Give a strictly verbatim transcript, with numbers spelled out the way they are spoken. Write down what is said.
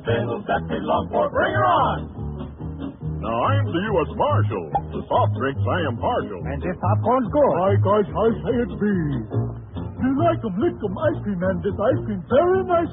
fiddle that they long for. Bring her on! Now, I'm the U S Marshal. To soft drinks, I am partial. And this popcorn's good. My gosh, I say it be. You like 'em, lick 'em, ice cream, and this ice cream very nice